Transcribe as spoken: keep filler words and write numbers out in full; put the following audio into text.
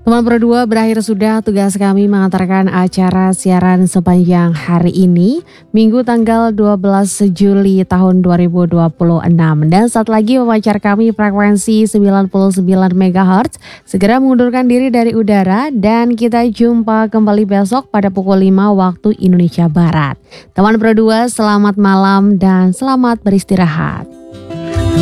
Teman Pro dua, berakhir sudah tugas kami mengantarkan acara siaran sepanjang hari ini, Minggu tanggal dua belas Juli tahun dua ribu dua puluh enam. Dan saat lagi wawancara kami frekuensi sembilan puluh sembilan megahertz segera mengundurkan diri dari udara dan kita jumpa kembali besok pada pukul lima waktu Indonesia Barat. Teman Pro dua, selamat malam dan selamat beristirahat.